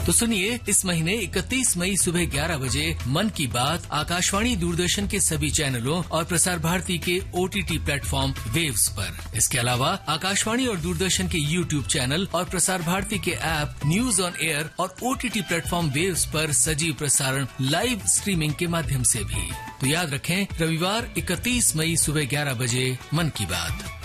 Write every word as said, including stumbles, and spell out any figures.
तो सुनिए, इस महीने इकतीस मई सुबह ग्यारह बजे मन की बात आकाशवाणी दूरदर्शन के सभी चैनलों और प्रसार भारती के ओटीटी प्लेटफॉर्म वेव्स पर। इसके अलावा आकाशवाणी और दूरदर्शन के यूट्यूब चैनल और प्रसार भारती के ऐप न्यूज ऑन एयर और ओटीटी प्लेटफॉर्म वेव्स पर सजीव प्रसारण लाइव स्ट्रीमिंग के माध्यम से भी। तो याद रखें, रविवार इकतीस मई सुबह ग्यारह बजे मन की बात।